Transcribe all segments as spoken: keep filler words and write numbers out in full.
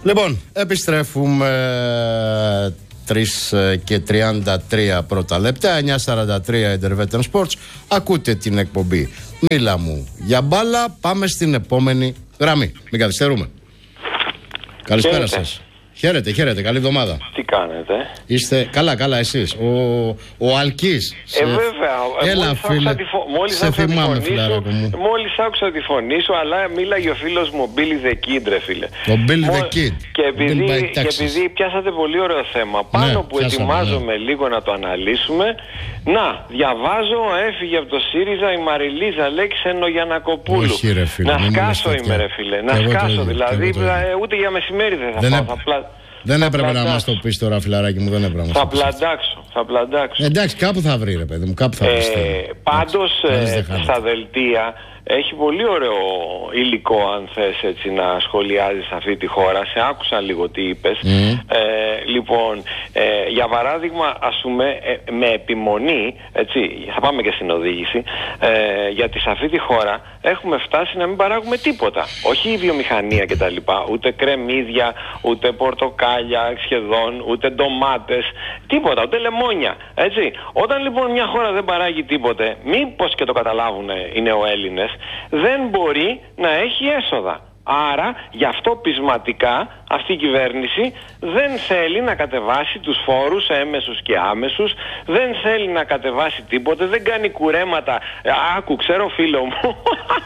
Λοιπόν, επιστρέφουμε τρεις και τριάντα τρία πρώτα λεπτά, εννιά σαράντα τρία Intervetan Sports. Ακούτε την εκπομπή Μίλα μου για μπάλα. Πάμε στην επόμενη γραμμή. Μην καθυστερούμε. Καλησπέρα σας. Χαίρετε, χαίρετε, καλή εβδομάδα. Τι κάνετε? Είστε καλά, καλά εσείς. Ο, ο Αλκής. Ε, σε... βέβαια. Έλα, μόλις φίλε. άκουσα τη φω... μόλις σε άκουσα θυμάμαι, τη φωνή φιλαράκο μου. Μόλις άκουσα τη φωνή σου, αλλά μίλαγε ο φίλος μου, ο Billy the Kid, ρε φίλε. Ο Billy Μόλ... the Kid. Και επειδή, και επειδή πιάσατε πολύ ωραίο θέμα, πάνω ναι, που πιάσαμε, ετοιμάζομαι ναι. λίγο να το αναλύσουμε, να, διαβάζω, έφυγε από το ΣΥΡΙΖΑ η Μαριλίζα Λέξενο Γιαννακοπούλου. Όχι, ρε, φίλε, να σκάσω είμαι, ρε φίλε. Να σκάσω, δηλαδή, ούτε για μεσημέρι δεν θα δεν πάω. Ε... Θα πλα... Δεν θα έπρεπε πλαντάξω. να μας το πεις τώρα, φιλαράκι μου, δεν έπρεπε να μας Θα το πεις. πλαντάξω, θα πλαντάξω. Εντάξει, κάπου θα βρει, ρε παιδί μου, κάπου θα βρει. Ε, πάντως ε, στα δελτία έχει πολύ ωραίο υλικό, αν θες έτσι να σχολιάζεις αυτή τη χώρα. Σε άκουσα λίγο τι είπες. Mm. Ε, λοιπόν, ε, για παράδειγμα, ας πούμε, ε, με επιμονή, έτσι, θα πάμε και στην οδήγηση, ε, γιατί σε αυτή τη χώρα έχουμε φτάσει να μην παράγουμε τίποτα. Όχι η βιομηχανία κτλ. Ούτε κρεμμύδια, ούτε πορτοκάλια σχεδόν, ούτε ντομάτες, τίποτα, ούτε λεμόνια. Έτσι. Όταν λοιπόν μια χώρα δεν παράγει τίποτε, μήπως και το καταλάβουν οι νεοέλληνες, δεν μπορεί να έχει έσοδα. Άρα, γι' αυτό πεισματικά αυτή η κυβέρνηση δεν θέλει να κατεβάσει τους φόρους έμεσους και άμεσους, δεν θέλει να κατεβάσει τίποτε, δεν κάνει κουρέματα. Άκου, ξέρω φίλο μου,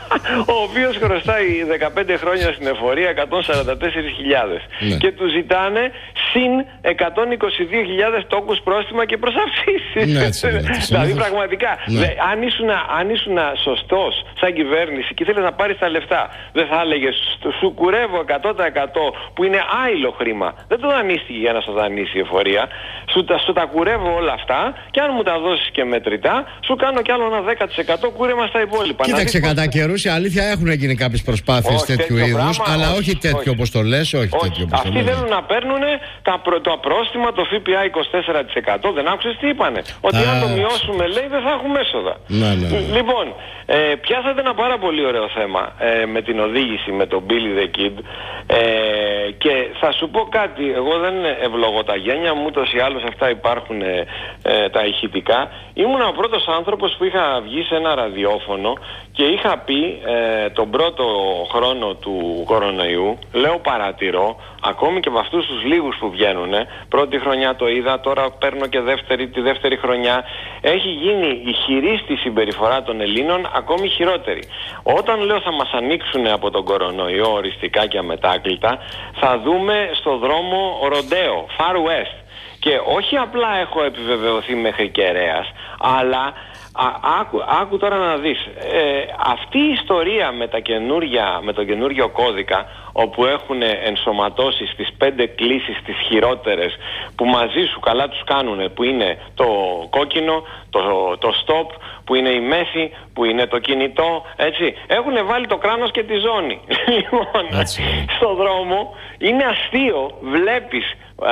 ο οποίος χρωστάει δεκαπέντε χρόνια στην εφορία εκατόν σαράντα τέσσερις χιλιάδες ναι. και του ζητάνε συν εκατόν είκοσι δύο χιλιάδες τόκους πρόστιμα και προσαυξήσεις. Ναι, δηλαδή πραγματικά, ναι. δε, αν, ήσουν, αν ήσουν σωστός σαν κυβέρνηση και ήθελες να πάρεις τα λεφτά, δεν θα έλεγες σου κουρεύω εκατό τοις εκατό που είναι άειλο χρήμα. Δεν το δανείστηκε για να σου δανείσει η εφορία. Σου τα, σου τα κουρεύω όλα αυτά και αν μου τα δώσεις και μετρητά, σου κάνω κι άλλο ένα δέκα τοις εκατό κούρεμα στα υπόλοιπα. Κοίταξε, κατά πώς... καιρούς η αλήθεια έχουν γίνει κάποιες προσπάθειες τέτοιου είδους, αλλά όχι, όχι τέτοιο όπως το λες, όχι, όχι τέτοιο όπως το λες. Αυτοί θέλουν να παίρνουν τα, το απρόστιμα, το ΦΠΑ είκοσι τέσσερα τοις εκατό. Δεν άκουσες τι είπανε? Ότι αν το μειώσουμε, λέει, δεν θα έχουμε έσοδα. Ναι, ναι, ναι. Λοιπόν, ε, πιάσατε ένα πάρα πολύ ωραίο θέμα ε, με την οδήγηση, με τον Billy the Kid, ε, και θα σου πω κάτι, εγώ δεν ευλογώ τα γένια μου, ούτως ή άλλως αυτά υπάρχουν ε, ε, τα ηχητικά. Ήμουν ο πρώτος άνθρωπος που είχα βγει σε ένα ραδιόφωνο και είχα πει ε, τον πρώτο χρόνο του κορονοϊού, λέω παρατηρώ, ακόμη και από αυτούς τους λίγους που βγαίνουν, πρώτη χρονιά το είδα, τώρα παίρνω και δεύτερη, τη δεύτερη χρονιά, έχει γίνει η χειρίστη συμπεριφορά των Ελλήνων ακόμη χειρότερη. Όταν λέω θα μας ανοίξουν από τον κορονοϊό οριστικά και αμετάκλητα, θα δούμε στο δρόμο ροντέο, Far West. Και όχι απλά έχω επιβεβαιωθεί μέχρι κεραίας, αλλά α, άκου, άκου τώρα να δεις, ε, αυτή η ιστορία με, τα καινούρια, με τον καινούριο κώδικα, όπου έχουν ενσωματώσει στις πέντε κλίσεις τις χειρότερες που μαζί σου καλά τους κάνουνε, που είναι το κόκκινο, το, το stop, που είναι η μέση, που είναι το κινητό, έτσι. Έχουν βάλει το κράνος και τη ζώνη. Λοιπόν, στο δρόμο είναι αστείο, βλέπεις α,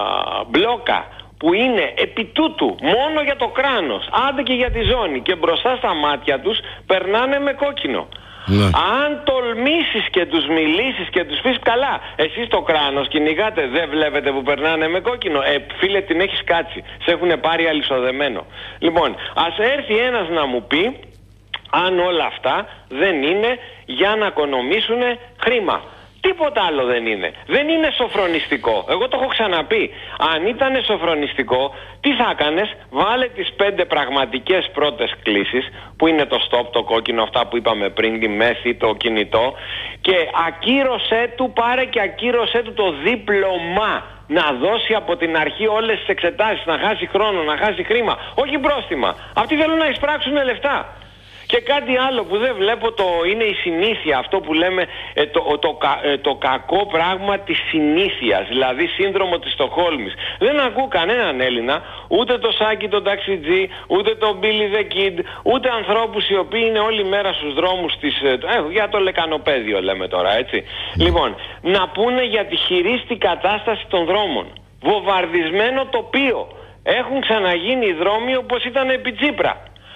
μπλόκα που είναι επί τούτου μόνο για το κράνος, άντε και για τη ζώνη, και μπροστά στα μάτια τους περνάνε με κόκκινο. Ναι. Αν τολμήσεις και τους μιλήσεις και τους πεις καλά, εσείς το κράνος κυνηγάτε, δεν βλέπετε που περνάνε με κόκκινο? Ε, φίλε, την έχεις κάτσει, σε έχουν πάρει αλυσοδεμένο. Λοιπόν, ας έρθει ένας να μου πει αν όλα αυτά δεν είναι για να οικονομήσουν χρήμα. Τίποτα άλλο δεν είναι. Δεν είναι σοφρονιστικό. Εγώ το έχω ξαναπεί. Αν ήταν σοφρονιστικό, τι θα έκανες? Βάλε τις πέντε πραγματικές πρώτες κλίσεις, που είναι το stop, το κόκκινο, αυτά που είπαμε πριν, τη μέση, το κινητό, και ακύρωσέ του, πάρε και ακύρωσέ του το δίπλωμα. Να δώσει από την αρχή όλες τις εξετάσεις, να χάσει χρόνο, να χάσει χρήμα. Όχι πρόστιμα. Αυτοί θέλουν να εισπράξουν λεφτά. Και κάτι άλλο που δεν βλέπω, το είναι η συνήθεια, αυτό που λέμε ε, το, το, το, ε, το κακό πράγμα της συνήθειας, δηλαδή σύνδρομο της Στοκχόλμης. Δεν ακούω κανέναν Έλληνα, ούτε το Σάκη τον ταξιτζή, ούτε τον Billy the Kid, ούτε ανθρώπους οι οποίοι είναι όλη μέρα στους δρόμους της, ε, για το λεκανοπέδιο λέμε τώρα, έτσι. Mm. Λοιπόν, να πούνε για τη χειρίστη κατάσταση των δρόμων. Βομβαρδισμένο τοπίο. Έχουν ξαναγίνει οι δρόμοι όπως ήταν επί Τσίπρα.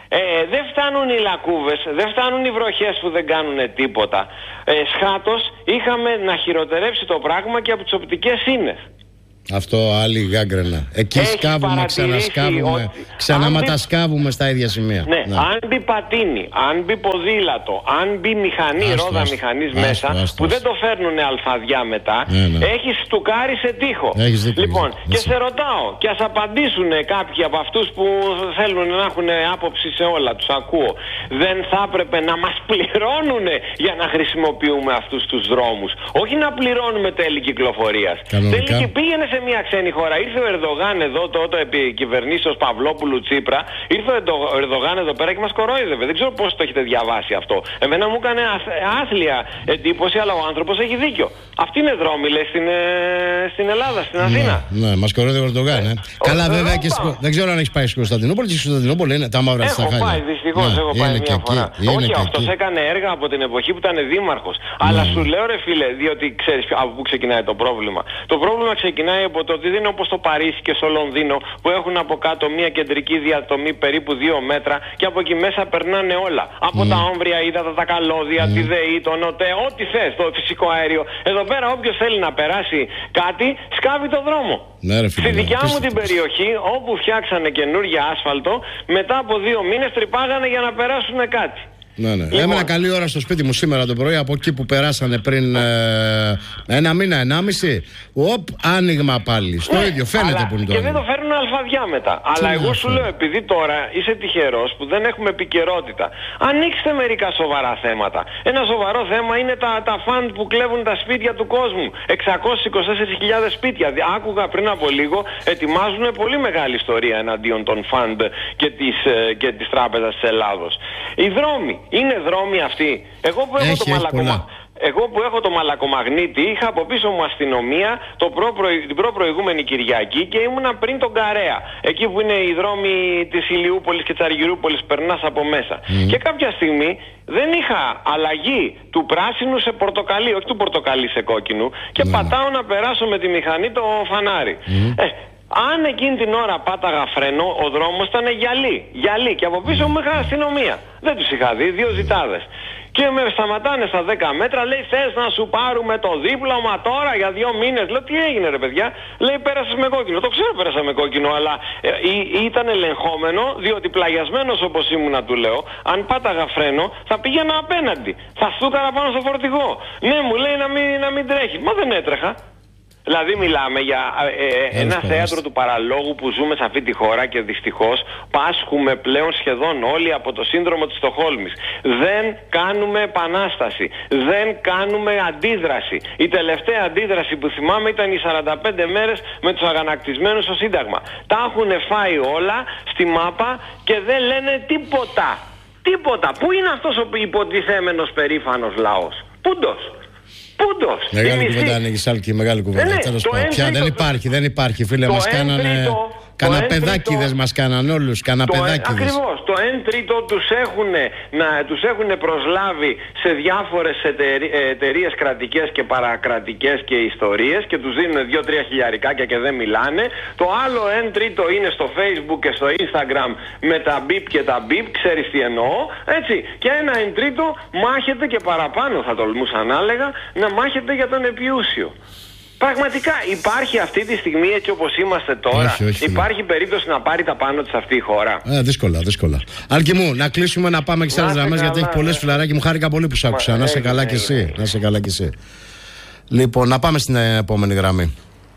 Ε, δεν φτάνουν οι λακκούβες, δεν φτάνουν οι βροχές που δεν κάνουν τίποτα. Ε, σχάτως είχαμε να χειροτερέψει το πράγμα και από τις οπτικές ίνες. Αυτό άλλη γάγκρενα. Εκεί έχει σκάβουμε, ξανασκάβουμε, ότι... ξαναματασκάβουμε μπει... στα ίδια σημεία. Ναι, ναι. Αν μπει πατίνι, αν μπει ποδήλατο, αν μπει μηχανή, άστο, ρόδα άστο, μηχανής άστο, μέσα, άστο, άστο, που άστο. δεν το φέρνουν αλφαδιά μετά, ναι, ναι. έχει στουκάρει σε τοίχο. Δίκιο, λοιπόν, δίκιο. Και σε ρωτάω, και ας απαντήσουν κάποιοι από αυτούς που θέλουν να έχουν άποψη σε όλα, τους ακούω. Δεν θα έπρεπε να μας πληρώνουν για να χρησιμοποιούμε αυτούς τους δρόμους. Όχι να πληρώνουμε τέλη κυκλοφορίας. Τέλη πήγαινε σε μια ξένη χώρα. Ήρθε ο Ερντογάν εδώ, τότε επί κυβερνήσεως Παυλόπουλου Τσίπρα, ήρθε ο Ερντογάν εδώ πέρα και μας κορόιδευε. Δεν ξέρω πώς το έχετε διαβάσει αυτό. Εμένα μου έκανε άθλια εντύπωση, αλλά ο άνθρωπος έχει δίκιο. Αυτή είναι δρόμη, λέει, στην, ε, στην Ελλάδα, στην Αθήνα. Ναι, ναι, μας κορόιδευε ο Ερντογάν. Ε. Ε, Καλά, ε, βέβαια, ε, και σκο... δεν ξέρω αν έχει πάει στη Κωνσταντινούπολη. Και στη Κωνσταντινούπολη είναι τα μαύρα στα χάλια. Έχω πάει, δυστυχώς, ναι, έχω πάει μια φορά. Όχι, αυτός έκανε έργα από την εποχή που ήταν δήμαρχος. Αλλά σου λέω, ρε φίλε, διότι ξέρεις από πού ξεκινάει το πρόβλημα. Το πρόβλημα ξεκινάει από το ότι δεν είναι όπως το Παρίσι και στο Λονδίνο που έχουν από κάτω μια κεντρική διατομή περίπου δύο μέτρα και από εκεί μέσα περνάνε όλα. Από mm. τα όμβρια, ύδατα, τα καλώδια, mm. τη ΔΕΗ, το ΝΟΤΕ, ό,τι θες, το φυσικό αέριο. Εδώ πέρα όποιος θέλει να περάσει κάτι, σκάβει το δρόμο. Ναι, ρε, φίλε, στη δικιά ναι, μου την περιοχή, όπου φτιάξανε καινούργια άσφαλτο, μετά από δύο μήνες τρυπάγανε για να περάσουν κάτι. Ναι, ναι. Λοιπόν. Έμενα καλή ώρα στο σπίτι μου σήμερα το πρωί, από εκεί που περάσανε πριν ε, ένα μήνα, ενάμιση. Οπ, άνοιγμα πάλι. Στο ναι, ίδιο φαίνεται αλλά, που είναι το και άνοιγμα. δεν το φέρνουν αλφαδιά μετά. Τι αλλά εγώ σου λέω, επειδή τώρα είσαι τυχερός που δεν έχουμε επικαιρότητα, ανοίξτε μερικά σοβαρά θέματα. Ένα σοβαρό θέμα είναι τα, τα φαντ που κλέβουν τα σπίτια του κόσμου. εξακόσιες είκοσι τέσσερις χιλιάδες σπίτια. Άκουγα πριν από λίγο, ετοιμάζουν πολύ μεγάλη ιστορία εναντίον των φαντ και της, και της Τράπεζας της Ελλάδος. Οι δρόμοι. Είναι δρόμοι αυτοί. Εγώ που έχω, έχει, το, μαλακομα... Εγώ που έχω το Μαλακομαγνήτη είχα από πίσω μου αστυνομία το προ-προ... την προ-προηγούμενη Κυριακή και ήμουνα πριν τον Καρέα. Εκεί που είναι οι δρόμοι της Ηλιούπολης και της Αργυρούπολης, περνάς από μέσα. Mm. Και κάποια στιγμή δεν είχα αλλαγή του πράσινου σε πορτοκαλί, όχι του πορτοκαλί σε κόκκινου, και mm. πατάω να περάσω με τη μηχανή το φανάρι. Mm. Ε, αν εκείνη την ώρα πάταγα φρένο, ο δρόμος ήταν γυαλί, γυαλί και από πίσω μου είχα αστυνομία. Δεν τους είχα δει, δύο ζητάδες. Και με σταματάνε στα δέκα μέτρα, λέει θες να σου πάρουμε το δίπλωμα τώρα για δύο μήνες. Λέω τι έγινε ρε παιδιά, λέει πέρασες με κόκκινο. Το ξέρω πέρασα με κόκκινο, αλλά ε, ε, ήταν ελεγχόμενο, διότι πλαγιασμένος όπως ήμουνα του λέω, αν πάταγα φρένο θα πήγαινα απέναντι. Θα στούκαρα πάνω στο φορτηγό. Ναι, μου λέει να μην, να μην τρέχει. Μα δεν έτρεχα. Δηλαδή μιλάμε για ε, ε, ένα θέατρο του παραλόγου που ζούμε σε αυτή τη χώρα και δυστυχώς πάσχουμε πλέον σχεδόν όλοι από το σύνδρομο της Στοκχόλμης. Δεν κάνουμε επανάσταση, δεν κάνουμε αντίδραση. Η τελευταία αντίδραση που θυμάμαι ήταν οι σαράντα πέντε μέρες με τους αγανακτισμένους στο Σύνταγμα. Τα έχουν φάει όλα στη μάπα και δεν λένε τίποτα. Τίποτα. Πού είναι αυτός ο υποτιθέμενος περήφανος λαός? Πούντος. Πούντος. Μεγάλη κουβέντα ανοίγει, Σάλκη, μεγάλη κουβέντα. Πια δεν υπάρχει, δεν υπάρχει, φίλε. Μας κάνανε. Κάνα παιδάκιδες μας κάνανε όλους, κάνα παιδάκιδες. Ακριβώς, το εν τρίτο τους έχουν, να, τους έχουν προσλάβει σε διάφορες εταιρείες κρατικές και παρακρατικές και ιστορίες και τους δίνουν δύο τρία χιλιαρικάκια και δεν μιλάνε. Το άλλο εν τρίτο είναι στο Facebook και στο Instagram με τα μπιπ και τα μπιπ, ξέρεις τι εννοώ, έτσι. Και ένα εν τρίτο μάχεται και παραπάνω, θα τολμούσα να έλεγα, να μάχεται για τον επιούσιο. Πραγματικά υπάρχει αυτή τη στιγμή, έτσι όπως είμαστε τώρα, όχι, όχι, υπάρχει περίπτωση να πάρει τα πάνω της αυτή η χώρα? Ε, δύσκολα, δύσκολα. Άλκη μου, να κλείσουμε να πάμε και στις άλλες γραμμές, γιατί έχει πολλές φιλαράκι μου. Χάρηκα πολύ που σ' άκουσα. Να είσαι καλά κι εσύ. Να είσαι καλά κι εσύ. Λοιπόν, να πάμε στην επόμενη γραμμή.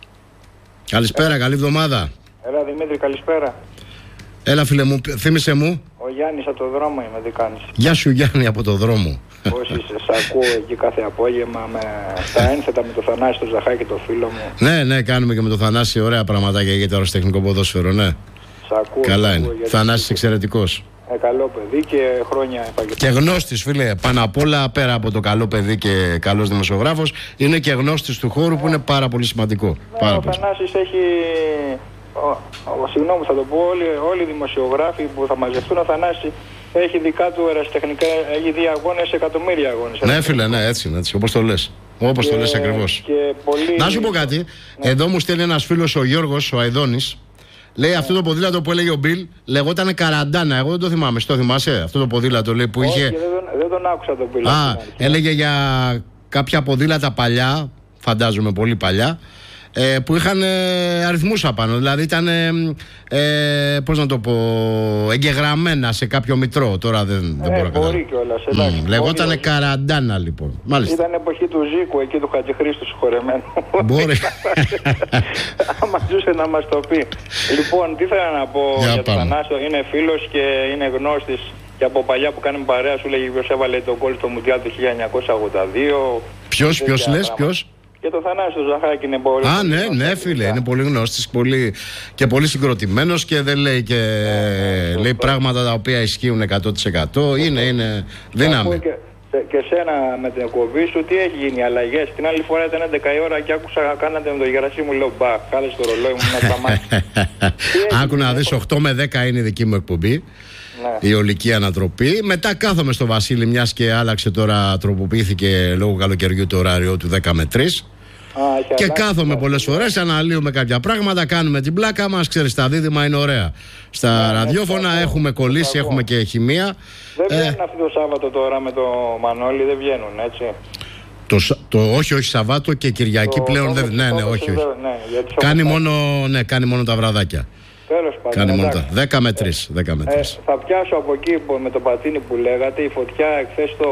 Καλησπέρα, καλή εβδομάδα. Έλα Δημήτρη, καλησπέρα. Έλα φίλε μου, θύμισε μου. Ο Γιάννης από το δρόμο είμαι, τι κάνεις? Γεια σου Γιάννη από το δρόμο. Πώς είσαι, σ' ακούω εκεί κάθε απόγευμα με τα ένθετα με το Θανάση, το Ζαχάκι, το φίλο μου. Ναι, ναι, κάνουμε και με το Θανάση ωραία πραγματάκια για το αεροτεχνικό ποδόσφαιρο, ναι. Σ' ακούω. Καλά είναι. Θανάσης εξαιρετικός. Ε, καλό παιδί και χρόνια επαγγελματίας. Και γνώστης, φίλε. Πάνω απ' όλα, πέρα από το καλό παιδί και καλός δημοσιογράφος, είναι και γνώστης του χώρου, που είναι πάρα πολύ σημαντικό. Ναι, πάρα ο πολύ. Θανάσης έχει. Ο, ο, συγγνώμη, θα το πω, όλοι, όλοι οι δημοσιογράφοι που θα μαζευτούν, ο Θανάση έχει δικά του ερασιτεχνικά, έχει δει αγώνες, εκατομμύρια αγώνες. Ναι, φίλε, ναι, έτσι είναι, έτσι, όπως το λες. Όπως το λες ακριβώς. Πολύ... Να σου πω κάτι. Ναι. Εδώ μου στέλνει ένας φίλος, ο Γιώργος, ο Αηδόνης, Λέει αυτό το ποδήλατο που έλεγε ο Μπιλ λεγόταν Καραντάνα. Εγώ δεν το θυμάμαι. Στο θυμάσαι αυτό το ποδήλατο λέει, που Όχι, είχε. δεν τον, δεν τον άκουσα τον Μπιλ. Α, έλεγε για κάποια ποδήλατα παλιά, φαντάζομαι πολύ παλιά, ε, που είχαν ε, αριθμούς απάνω. Δηλαδή ήταν, ε, ε, πώς να το πω, εγγεγραμμένα σε κάποιο μητρό. Τώρα δεν, δεν ε, μπορώ να καταλάβω. Μπορεί κιόλας, εντάξει. Mm, λεγότανε Καραντάνα λοιπόν. Μάλιστα. Ήταν εποχή του Ζήκου, εκεί του Χατζηχρήστου συγχωρεμένου. Μπορεί. Άμα ζούσε να μας το πει. Λοιπόν, τι ήθελα να πω για, για τον Θανάσιο. Είναι φίλος και είναι γνώστης. Και από παλιά που κάνουμε παρέα σου λέγει ποιος έβαλε τον γκολ στο Μουντιάλ του χίλια εννιακόσια ογδόντα δύο. Ποιος, ποιος λες, ποιος? Και το Θανάσιο το Ζαχάκι είναι πολύ. Α, ναι, ναι, φίλε, είναι πολύ γνώστης πολύ, και πολύ συγκροτημένος και δεν λέει και ε, λέει πράγματα τα οποία ισχύουν εκατό τοις εκατό. Είναι, είναι δύναμη. Και, και σένα με την εκπομπή σου, τι έχει γίνει, αλλαγές? Την άλλη φορά ήταν έντεκα η ώρα και άκουσα, κάνατε με το Γερασί μου, λέω μπα, κάλεσε το ρολόι μου να σταμάτησε. Άκου να δεις, οκτώ με δέκα είναι η δική μου εκπομπή. Ναι. Η ολική ανατροπή. Μετά κάθομαι στο Βασίλη, μιας και άλλαξε τώρα, τροποποιήθηκε λόγω καλοκαιριού το ωράριο του δέκα με τρεις. Α, και κάθομαι πολλές φορές, αναλύουμε κάποια πράγματα, κάνουμε την πλάκα μας. Ξέρεις, τα δίδυμα είναι ωραία. Στα ναι, ραδιόφωνα ναι, έχουμε κολλήσει, έχουμε και χημεία. Δεν βγαίνουν ε, αυτό το Σάββατο τώρα με το Μανώλη, δεν βγαίνουν, έτσι. Το, το, όχι, όχι, Σαββάτο και Κυριακή το, πλέον δεν. Ναι, ναι, όχι, όχι. Ναι, κάνει, μόνο, ναι, κάνει μόνο τα βραδάκια. Τέλος πάντων. Κάνει μόνο τα δέκα με τρεις. Ε, ε, θα πιάσω από εκεί που, με το πατίνι που λέγατε, η φωτιά εχθές στο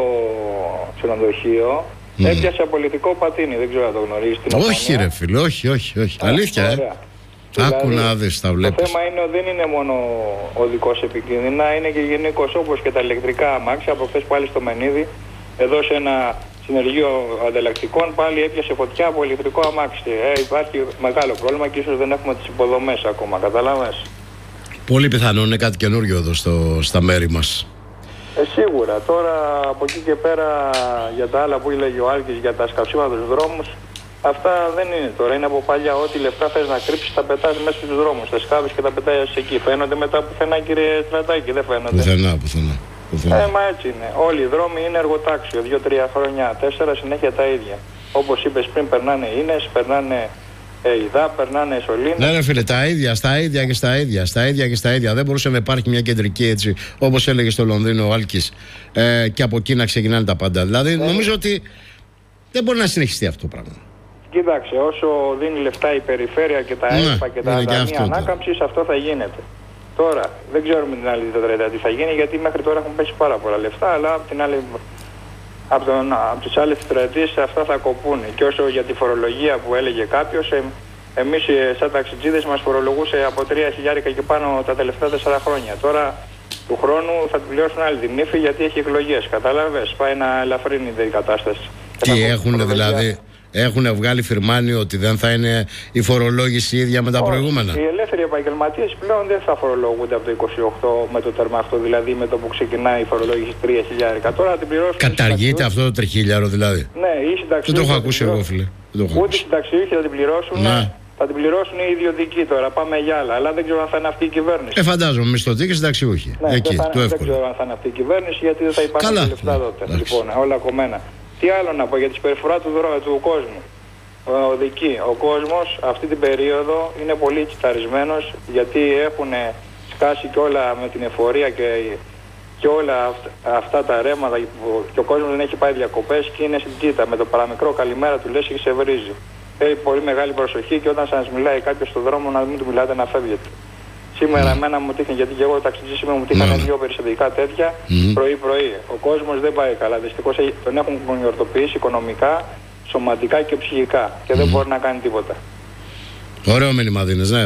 ξενοδοχείο. Mm. Έπιασε πολιτικό πατίνι, δεν ξέρω αν το γνωρίζεις. Όχι ρε φίλε, όχι, όχι, όχι. Α, αλήθεια, ε. Άκου δηλαδή, να δεις, τα βλέπεις. Το θέμα είναι ότι δεν είναι μόνο οδικός επικίνδυνα, είναι και γενικώς, όπως και τα ηλεκτρικά αμάξια. Από χθες πάλι στο Μενίδη, εδώ σε ένα συνεργείο ανταλλακτικών, πάλι έπιασε φωτιά από ηλεκτρικό αμάξι. Ε, υπάρχει μεγάλο πρόβλημα και ίσως δεν έχουμε τις υποδομές ακόμα, καταλάβες. Πολύ πιθανό είναι κάτι καινούριο εδώ στο, στα μέρη μας. Ε, σίγουρα. Τώρα από εκεί και πέρα για τα άλλα που έλεγε ο Άλκης για τα σκαψίματα στους δρόμους, αυτά δεν είναι τώρα. Είναι από παλιά. Ό,τι λεφτά θες να κρύψεις τα πετάς μέσα στους δρόμους. Τα σκάβεις και τα πετάς εκεί. Φαίνονται μετά πουθενά, κύριε Στρατάκη, δεν φαίνονται. Πουθενά, πουθενά. Ε, μα έτσι είναι. Όλοι οι δρόμοι είναι εργοτάξιο. Δύο-τρία χρόνια, τέσσερα συνέχεια τα ίδια. Όπως είπες πριν, περνάνε ίνες, περνάνε ε, υδά, περνάνε σωλήνες. Ναι, ρε φίλε, τα ίδια, στα ίδια και στα ίδια. Στα ίδια και στα ίδια. Δεν μπορούσε να υπάρχει μια κεντρική έτσι, όπως έλεγε στο Λονδίνο ο Άλκης, ε, και από εκεί να ξεκινάνε τα πάντα. Δηλαδή, ναι, νομίζω ότι δεν μπορεί να συνεχιστεί αυτό το πράγμα. Κοίταξε, όσο δίνει λεφτά η περιφέρεια και τα ΕΣΠΑ ναι, και τα δανεία ανάκαμψης, αυτό θα γίνεται. Τώρα, δεν ξέρουμε την άλλη τετραετία τι θα γίνει, γιατί μέχρι τώρα έχουν πέσει πάρα πολλά λεφτά, αλλά από, την άλλη, από, τον, από τις άλλες τετραετίες αυτά θα κοπούν. Και όσο για τη φορολογία που έλεγε κάποιος, ε, εμείς σαν ταξιτζίδες μας φορολογούσε από τρία χιλιάρικα και πάνω τα τελευταία τέσσερα χρόνια. Τώρα, του χρόνου θα την πληρώσουν άλλη την ύφη γιατί έχει εκλογές. Κατάλαβες, πάει να ελαφρύνει η κατάσταση. Τι έχουν δηλαδή... Έχουν βγάλει φιρμάνιο ότι δεν θα είναι η φορολόγηση ίδια με τα Όχι, προηγούμενα. Οι ελεύθεροι επαγγελματίες πλέον δεν θα φορολογούνται από το είκοσι οκτώ με το τέρμα αυτό, δηλαδή με το που ξεκινάει η φορολόγηση τρία χιλιάρικα. Τώρα την πληρώσουν. Καταργείται αυτό το τριχίλιαρο δηλαδή. Ναι, οι συνταξιούχοι. Δεν το έχω ακούσει εγώ, φίλε. Ούτε οι συνταξιούχοι θα την πληρώσουν. Ναι. Θα την πληρώσουν οι ιδιωτικοί τώρα. Πάμε για άλλα. Αλλά δεν ξέρω αν θα είναι αυτή η κυβέρνηση. Ε, φαντάζομαι μισθωτοί και συνταξιούχοι. Ναι, εκεί, δεν, θα, το δεν ξέρω αν θα είναι αυτή η κυβέρνηση γιατί δεν θα υπάρχουν λεφτά τότε. Λοιπόν, όλα κομμένα. Τι άλλο να πω για τη συμπεριφορά του, του κόσμου. Ο, δική. ο κόσμος αυτή την περίοδο είναι πολύ τσιταρισμένος γιατί έχουν σκάσει και όλα με την εφορία και, και όλα αυτα, αυτά τα ρέματα και ο κόσμος δεν έχει πάει διακοπές και είναι στην κοίτα. Με το παραμικρό καλημέρα του λες και σε βρίζει. Έχει πολύ μεγάλη προσοχή και όταν σας μιλάει κάποιος στον δρόμο να μην του μιλάτε να φεύγετε. Σήμερα mm. εμένα μου τύχει, γιατί και εγώ ταξιτζή σήμερα μου τύχανε mm. δύο περιστατικά τέτοια mm. πρωί-πρωί. Ο κόσμος δεν πάει καλά. Δυστυχώς τον έχουν γονιορτοποιήσει οικονομικά, σωματικά και ψυχικά και mm. δεν μπορεί να κάνει τίποτα. Ωραίο μήνυμα δίνεις, ναι.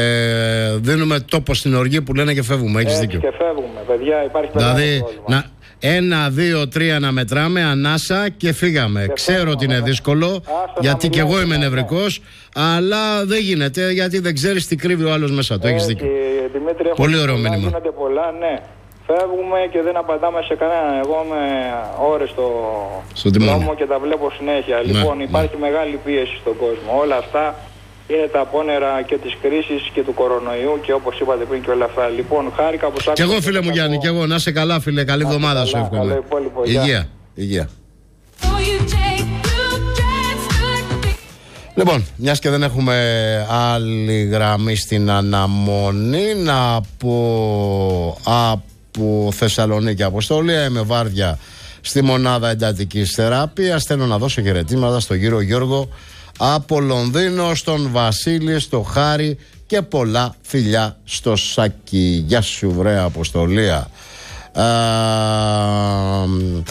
Ε, δίνουμε τόπο στην οργή που λένε και φεύγουμε, έχεις δίκιο. Και φεύγουμε, παιδιά, υπάρχει δηλαδή, να, ένα, δύο, τρία να μετράμε, ανάσα και φύγαμε. Και Ξέρω ότι είναι δύσκολο, Άστο γιατί και εγώ είμαι νευρικός, ναι. αλλά δεν γίνεται γιατί δεν ξέρεις τι κρύβει ο άλλος μέσα του, έχεις δίκιο. Δημήτρη, πολύ ωραίο μήνυμα. Γίνονται πολλά, ναι. Φεύγουμε και δεν απαντάμε σε κανέναν. Εγώ είμαι ώρες στο δρόμο και τα βλέπω συνέχεια. Ναι, λοιπόν, υπάρχει ναι. μεγάλη πίεση στον κόσμο. Όλα αυτά είναι τα απόνερα και της κρίσης και του κορονοϊού και όπως είπατε πριν και όλα αυτά. Λοιπόν, χάρηκα που σ' άκουσα. Και εγώ, φίλε μου Γιάννη, και εγώ. Να είσαι καλά, φίλε. Καλή εβδομάδα σου εύχομαι. Υγεία. Υγεία. Λοιπόν, μιας και δεν έχουμε άλλη γραμμή στην αναμονή, να πω από Θεσσαλονίκη Αποστολία, είμαι βάρδια στη μονάδα εντατικής θεραπείας. Θέλω να δώσω χαιρετήματα στον κύριο Γιώργο από Λονδίνο, στον Βασίλη, στο Χάρη και πολλά φιλιά στο Σάκη. Γεια σου βρε Αποστολία.